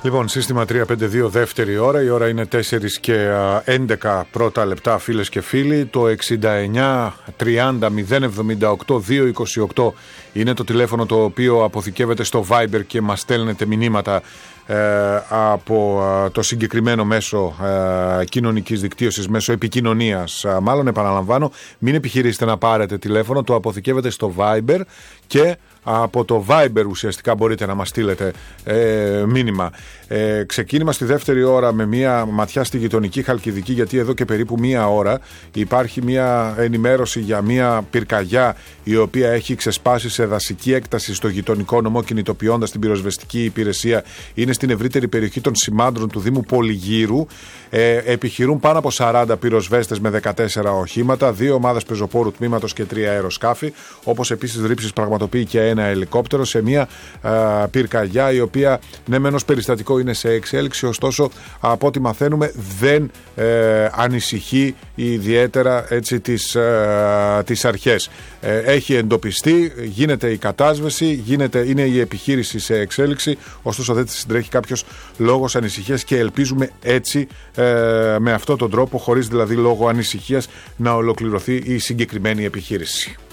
Λοιπόν, σύστημα 352 δεύτερη ώρα. Η ώρα είναι 4 και 11 πρώτα λεπτά, φίλες και φίλοι. Το 69 30 078 228 είναι το τηλέφωνο το οποίο αποθηκεύεται στο Viber και μας στέλνετε μηνύματα από το συγκεκριμένο μέσο κοινωνικής δικτύωσης, μέσο επικοινωνίας. Μάλλον επαναλαμβάνω, μην επιχειρήσετε να πάρετε τηλέφωνο, το αποθηκεύετε στο Viber και από το Viber ουσιαστικά μπορείτε να μας στείλετε μήνυμα. Ξεκίνημα στη δεύτερη ώρα με μια ματιά στη γειτονική Χαλκιδική, γιατί εδώ και περίπου μία ώρα υπάρχει μια ενημέρωση για μια πυρκαγιά η οποία έχει ξεσπάσει σε δασική έκταση στο γειτονικό νομό, κινητοποιώντας την πυροσβεστική υπηρεσία. Είναι στην ευρύτερη περιοχή των Σημάντρων του Δήμου Πολυγύρου. Επιχειρούν πάνω από 40 πυροσβέστες με 14 οχήματα, 2 ομάδες πεζοπόρου τμήματος και 3 αεροσκάφη, όπως επίσης ρήψεις πραγματοποιεί και ένα ελικόπτερο σε μια πυρκαγιά η οποία ναι μεν ως περιστατικό είναι σε εξέλιξη, ωστόσο από ό,τι μαθαίνουμε δεν ανησυχεί ιδιαίτερα έτσι τις αρχές. Έχει εντοπιστεί, γίνεται η κατάσβεση, είναι η επιχείρηση σε εξέλιξη, ωστόσο δεν συντρέχει κάποιος λόγος ανησυχίας και ελπίζουμε έτσι με αυτόν τον τρόπο, χωρίς δηλαδή λόγο ανησυχίας, να ολοκληρωθεί η συγκεκριμένη επιχείρηση.